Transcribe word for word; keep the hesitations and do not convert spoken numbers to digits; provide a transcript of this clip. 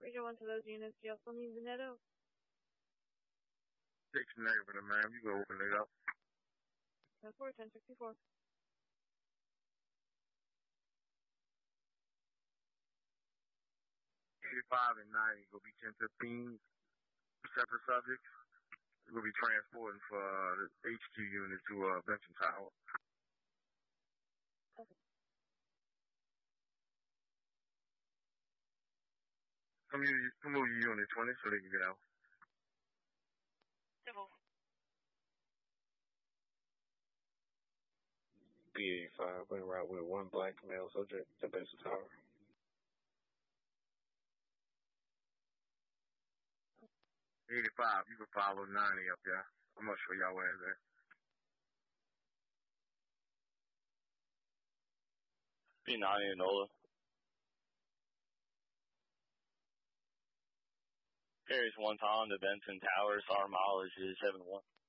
Region one to those units. Do you also need the Netto? Six negative, ma'am. You can open it up. ten four, ten sixty-four. eighty-five and ninety will be ten fifteen separate subjects. We'll be transporting for uh, the H Q unit to uh, Benson Tower. Okay. Come move, come move your unit twenty so they can get out. Civil. B eighty-five went route with one black male subject to Benson Tower. eighty-five, you can follow ninety up there. I'm gonna show y'all where it's at. B ninety and Nola. Carries one Tom to Benson Towers. Our mileage is seven one.